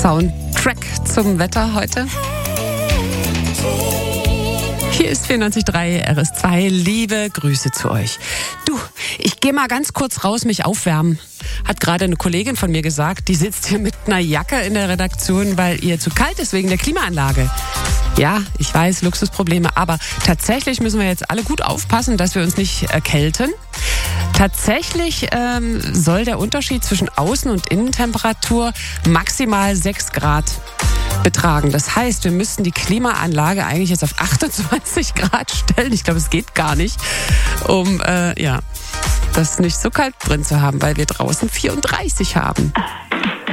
Soundtrack zum Wetter heute. Hier ist 94.3 RS2. Liebe Grüße zu euch. Du, ich gehe mal ganz kurz raus, mich aufwärmen. Hat gerade eine Kollegin von mir gesagt, die sitzt hier mit einer Jacke in der Redaktion, weil ihr zu kalt ist wegen der Klimaanlage. Ja, ich weiß, Luxusprobleme, aber tatsächlich müssen wir jetzt alle gut aufpassen, dass wir uns nicht erkälten. Tatsächlich soll der Unterschied zwischen Außen- und Innentemperatur maximal 6 Grad betragen. Das heißt, wir müssten die Klimaanlage eigentlich jetzt auf 28 Grad stellen. Ich glaube, es geht gar nicht, um das nicht so kalt drin zu haben, weil wir draußen 34 haben.